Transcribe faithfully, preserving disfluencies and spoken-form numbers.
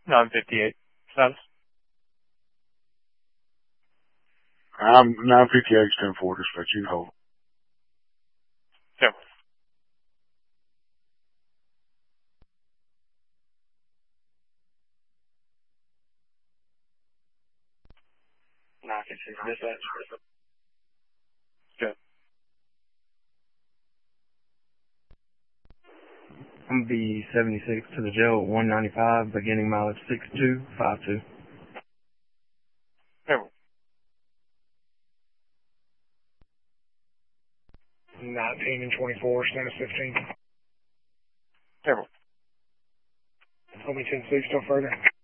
nine fifty-eight. Status? I'm nine fifty-eight, ten four, dispatch. You can hold. Yep. nine fifty-six, dispatch. Good. I'm gonna be seventy-six to the jail at one ninety-five, beginning mileage six two five two. Terrible. nineteen and twenty-four, status fifteen. Terrible. Hold me ten six, still further.